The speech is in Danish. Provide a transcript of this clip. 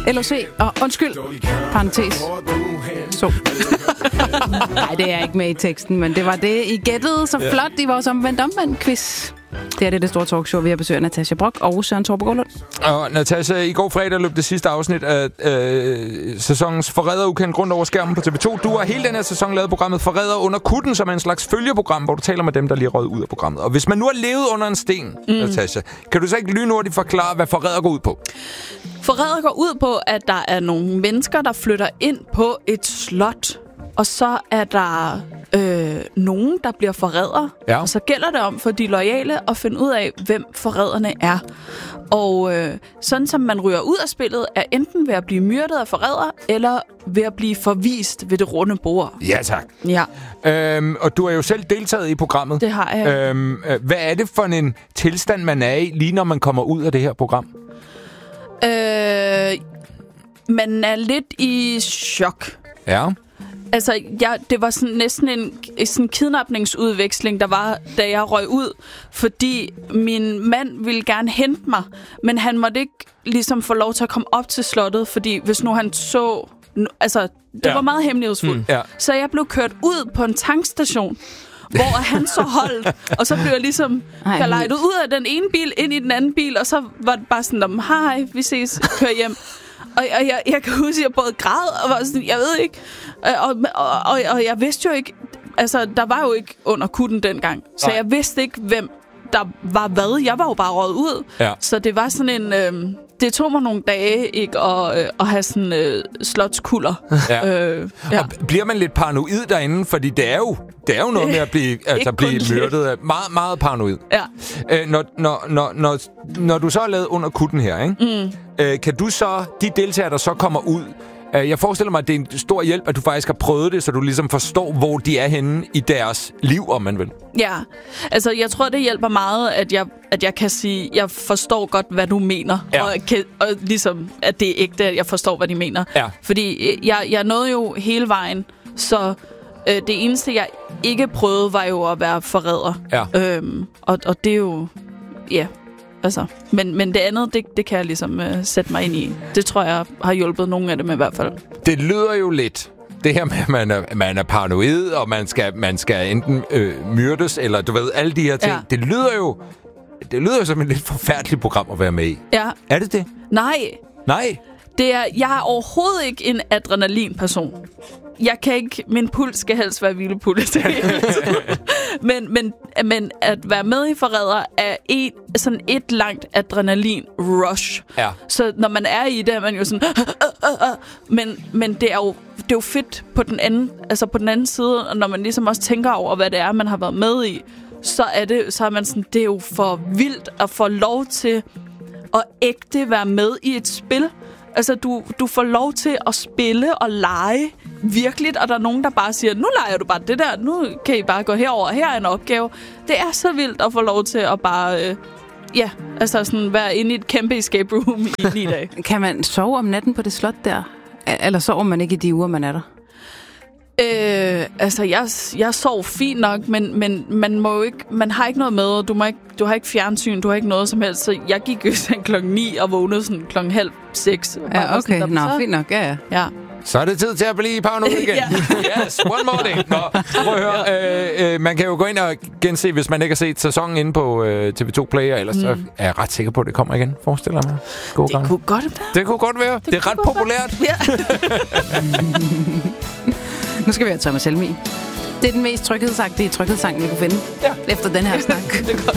LOC, og undskyld, parentes. Så. Nej, det er ikke med i teksten, men det var det, I gættede så flot i vores omvendt-quiz. Det er det store talkshow, vi har besøgt Natasha Brock og Søren Torpe. Og Natasha, i går fredag løb det sidste afsnit af sæsonens Forræder ukendt grund over skærmen på TV2. Du har hele den her sæson lavet programmet Forræder under kutten, som er en slags følgeprogram, hvor du taler med dem, der lige er røget ud af programmet. Og hvis man nu har levet under en sten, Natasha, kan du så ikke lynhurtigt forklare, hvad Forræder går ud på? Forræder går ud på, at der er nogle mennesker, der flytter ind på et slot. Og så er der nogen, der bliver forrædere. Ja. Og så gælder det om for de loyale at finde ud af, hvem forræderne er. Og sådan som man ryger ud af spillet, er enten ved at blive myrdet af forrædere, eller ved at blive forvist ved det runde bord. Ja, tak. Ja. Og du har jo selv deltaget i programmet. Det har jeg. Hvad er det for en tilstand, man er i, lige når man kommer ud af det her program? Man er lidt i chok. Ja. Altså, det var sådan næsten en kidnapningsudveksling, der var, da jeg røg ud. Fordi min mand ville gerne hente mig, men han måtte ikke ligesom få lov til at komme op til slottet, fordi hvis nu han så... Altså, det var meget hemmelighedsfuldt. Så jeg blev kørt ud på en tankstation, hvor han så holdt, og så blev jeg ligesom gelejtet ud af den ene bil, ind i den anden bil, og så var det bare sådan, hej, vi ses, kør hjem. Og jeg kan huske, at jeg både græd og var sådan, jeg ved ikke. Og jeg vidste jo ikke, altså der var jo ikke under kutten dengang. Så jeg vidste ikke, hvem der var hvad. Jeg var jo bare røget ud. Ja. Så det var sådan en... det tog mig nogle dage ikke at have sådan slotskulder. Ja. Og bliver man lidt paranoid derinde? Fordi det er jo noget med at blive myrdet. Meget, meget paranoid. Ja. Når du så er lavet under kutten her, ikke? Kan du så, de deltagere, der så kommer ud, jeg forestiller mig, at det er en stor hjælp, at du faktisk har prøvet det, så du ligesom forstår, hvor de er henne i deres liv, om man vil. Ja, altså jeg tror, det hjælper meget, at jeg kan sige, jeg forstår godt, hvad du mener. Ja. Og ligesom, at det er ægte, at jeg forstår, hvad de mener. Ja. Fordi jeg nåede jo hele vejen, så det eneste, jeg ikke prøvede, var jo at være forræder. Ja. Og det er jo... Ja... Altså, men det andet, det kan jeg ligesom sætte mig ind i. Det tror jeg har hjulpet nogle af dem i hvert fald. Det lyder jo lidt, det her med, at man er paranoid, og man skal enten myrdes, eller du ved, alle de her ting. Ja. Det lyder jo som et lidt forfærdeligt program at være med i. Ja. Er det det? Nej. Jeg er overhovedet ikke en adrenalin-person. Jeg kan ikke... Min puls skal helst være hvilepuls. men at være med i Forræder er sådan et langt adrenalin-rush. Ja. Så når man er i det, er man jo sådan... Men det er jo fedt på den anden side, og når man ligesom også tænker over, hvad det er, man har været med i, så er man sådan... Det er jo for vildt at få lov til at ægte være med i et spil. Altså, du får lov til at spille og lege virkelig, og der er nogen, der bare siger, nu leger du bare det der, nu kan I bare gå herover, her er en opgave. Det er så vildt at få lov til at bare, sådan være inde i et kæmpe escape room i 9 dage. Kan man sove om natten på det slot der? Eller sover man ikke i de uger, man er der? Jeg sov fint nok, men man må jo ikke, man har ikke noget med, du har ikke fjernsyn, du har ikke noget som helst, så jeg gik jo sådan 9:00 og vågnede sådan 5:30. Ja, okay, fint nok, ja. Så er det tid til at blive paranoid igen. Yes, one more day. Nå, prøv at høre. Man kan jo gå ind og gense, hvis man ikke har set sæsonen inde på TV2 Play, ellers så er jeg ret sikker på, at det kommer igen. Forestiller mig. Det kunne godt være. Det er ret populært. Ja. Nu skal vi have Thomas Helmig. Det er den mest tryghedsagtige tryghedssang, vi kunne finde efter den her snak.